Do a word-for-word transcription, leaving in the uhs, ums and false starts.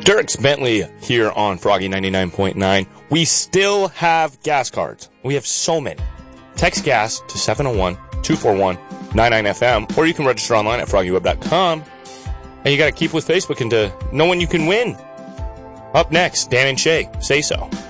Dierks Bentley here on Froggy ninety-nine point nine. We still have gas cards. We have so many. Text gas to seven oh one, two four one, nine nine F M, or you can register online at froggy web dot com. And you got to keep with Facebook and to know when you can win. Up next, Dan and Shay, Say So.